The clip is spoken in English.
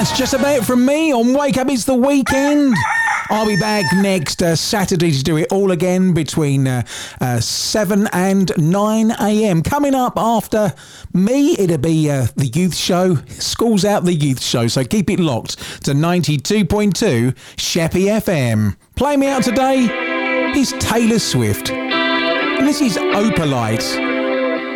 That's just about it from me on Wake Up It's the Weekend. I'll be back next Saturday to do it all again between 7 and 9 a.m. Coming up after me, it'll be the youth show. School's out, the youth show. So keep it locked to 92.2 Sheppy FM. Play me out today is Taylor Swift. And this is Opalite.